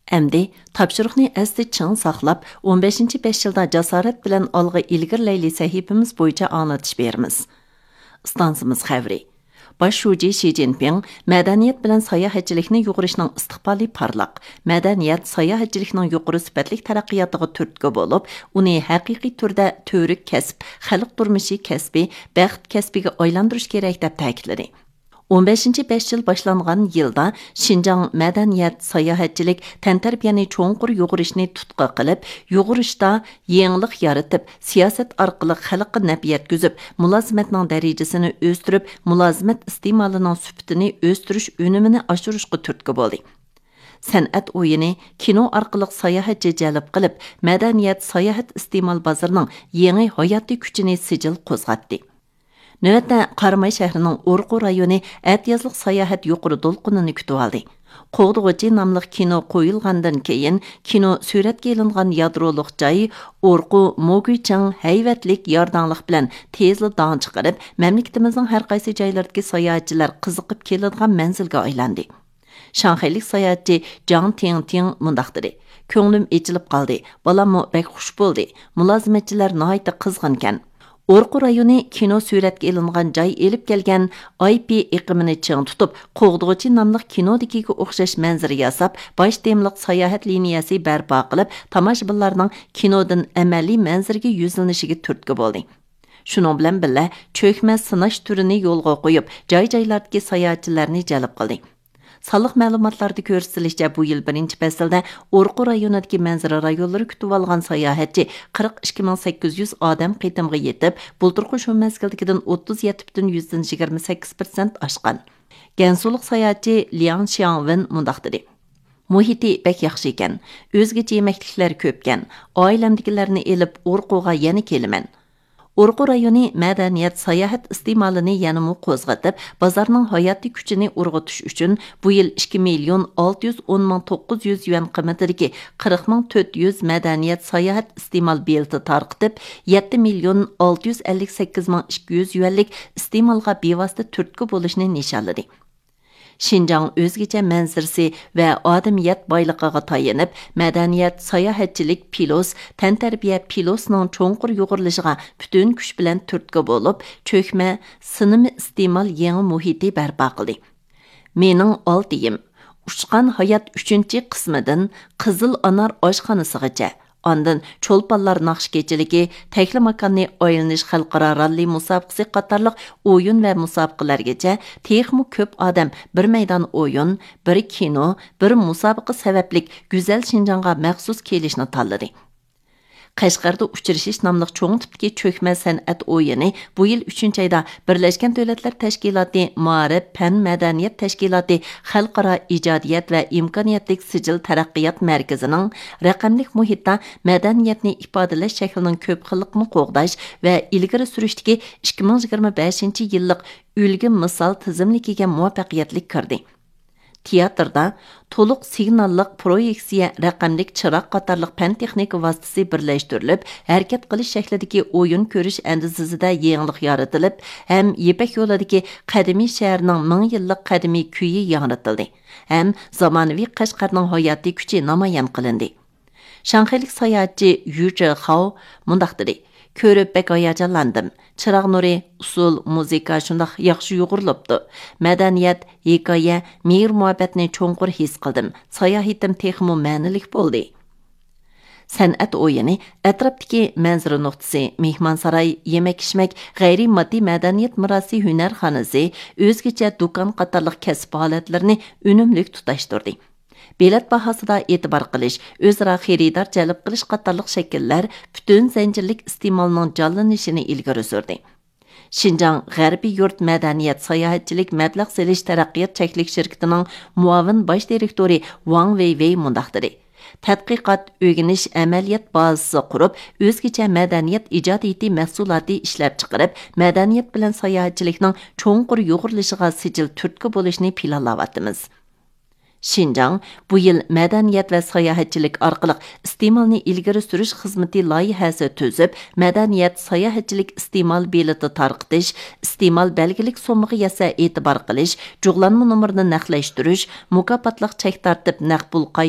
Әмді, тапшырықны әсті чың сақлап, 15-ci 5 yılda jasaret bilen algı ilgirleyli sahipimiz boyunca anlatış berimiz. Stansımız xəvri. Baş şuji Xi Jinping, mədaniyet bilen sayahatçilikni yuqurishning istiqbali parlaq, mədaniyet sayahatçilikning yuquri sifatlik taraqqiyotiga turtki bo'lib, uni haqiqiy turda to'rik kasb, xalq turmushi kasbi, baxt kasbiga aylantirish kerak deb ta'kidladi. 15-ci 5 yıl başlanğan yılda Şinjan mədaniyet, sayahatçilik, tənterbiyəni çoğunqur yuğurishni tutqa qilib, yuğurishda yenilik yaratıp, siyaset arqılı xalqqa nəf yetkizib, mülazimetning darajasini o'stirib, mülazimet iste'molining sübtini o'stirish önümini aşırışqı turtki bo'ldi. San'at o'yini, kino orqali sayohatchi jalb qilib, madaniyat, sayohat iste'mol bozorining yangi hayotiy kuchini sijil qo'zg'atdi. Növətdə Qaramay şəhərinin Orqu rayonu ətyazlıq sayahat yuquru dolqununu kütüb aldı. Qoğduğucu namlıq kino qoyulğandan keyin kino sürətə elinğan yadroluq joy Orqu Moguychang hayvatlik yardanlıq bilan tezli dağ çıxarıb, məmləkətimizin hər qaysı joylardakı sayohatçılar qiziqib keladigan manzilga aylandi. Şanxaylik sayohatçı Jang Ting mundaq dedi: "Ko'nglim echilib qoldi. Balammo bək xush bo'ldi. Mulozimatchilar nihoyatda qizg'inkan. Orqu rayoni kino suratga ilingan joy elib kelgan IP iqimini ching tutib, Qo'g'dug'uchi nomli kinodikiga o'xshash manzara yasab, bosh temliq sayohat liniyasi barpo qilib, tomoshabinlarning kinodan amaliy manzaraga yuzlanishiga turtki bo'ldi." Shuning bilan birga cho'kma sinash turini yo'lga qo'yib, joy-joylardagi sayohatchilarni jalb qildi. Sağlıq məlumatlarda göstərilishicha bu yil 1-ci fəsildə Orqu rayonidagi manzara rayonlari kutib olgan sayohatchi 42800 odam qitimga yetib, bulturqi shu mezgildagidan 37,28% oshgan. Gansulik sayohatchi Liang Xiangwen mundaq dedi: "Muhiti bək yaxshi ekan, o'zgacha yeməkliklar ko'pkan. Oilamdagilarni elib Orquga yana kelaman." Orqu rayoni madaniyat sayohat iste'molini yanamı qo'zg'atib, bozorning hayotiy kuchini urg'utish uchun bu yil 2,610,900 yuan qiymatidagi 40,400 madaniyat sayohat iste'mol bileti tarqitib, 7,658,200 yuanlik iste'molga bevosita turtki bo'lishni nishonladi. Şinjan o'zgacha manzarasi va odamiyat boyligiga tayanib, madaniyat, sayohatchilik pilos, tantarbiya pilosning cho'nqur yo'g'irilishiga butun kuch bilan turtki bo'lib, cho'kma sinimi iste'mol yangi muhiti barpo qildi. Mening oltiyim Uçqan hayot 3-qismidan Qizil Anar oshxonasigacha, ondan Cho'lponlar naqshkechiligi, takli makonni oylanish xalqaro ralli musobaqasi qatorliq o'yin va musobaqalargacha texmi ko'p odam bir maydon o'yin, bir kino, bir musobaqa sabablik go'zal Şinjanga maxsus kelishni tanladi. Qashqarda uchrashish nomli cho'ng tipdagi cho'kma san'at o'yini bu yil 3-oyda Birlashgan Davlatlar Tashkiloti, Ma'rif, Fan, Madaniyat Tashkiloti, Xalqaro ijodiyat va imkoniyatlik sijil taraqqiyot markazining raqamlik muhitda madaniyatni ifodalash shaklining ko'p xillikni qo'g'dash va ilgari surishdagi 2025-yillik ulgi misol tizimligiga muvaffaqiyatli kirdi. Teatrda to'liq signalliq proyeksiya, raqamlik chiroq qatorliq fan texnika vositasi birlashtirilib, harakat qilish shaklidagi o'yin ko'rish andizasida yangilik yaratilib, ham Yepak yo'lidagi qadimiy shaharning 1000 yillik qadimiy kuyi yangratildi. Ham zamonaviy Qashqarning hayotiy kuchi namoyon qilindi. Shanxaylik sayohatchi Yu Zhihao mundaq dedi: "Ko'rib bek hayajonlandim. Chiroq nuri, usul, muzika shundoq yaxshi yo'g'rilibdi. Madaniyat, hikoya, mehr muhabbatni cho'nqur his qildim. Sayohatim texmo ma'nilik bo'ldi." San'at o'yini atrofdagi manzara nuqtasi, mehmonsaroy, yemak-ichmak, g'ayriy moddiy madaniyat merosi hunarxonasi, o'zgacha do'kon qatorliq kasb holatlarini unumli tutashtirdi. Bilet bahasida e'tibor qilish, o'zaro xaridor jalb qilish qatorliq shakllar butun zanjirlik iste'molning jonlanishini ilgari surdi. Şinjan G'arbiy yurt madaniyat sayohatchilik mablag' selish taraqqiyot cheklik shirkatining muavin bosh direktori Wang Weiwei mundaq dedi: "Tadqiqot, o'rganish, amaliyot bazasi qurib, o'zgacha madaniyat ijodiyati mahsuloti ishlab chiqarib, madaniyat bilan sayohatchilikning cho'nqur yo'g'irilishiga sijil turtki bo'lishni planlayapmiz." Şinjan bu yil madaniyat va sayohatchilik orqali iste'molni ilgari surish xizmati loyihasi tuzib, madaniyat, sayohatchilik iste'mol bileti tarqitish, iste'mol belgilik so'mig'i yasa e'tibor qilish, jug'lanma nomerini naqlashtirish, mukofotliq chek tartib naq pul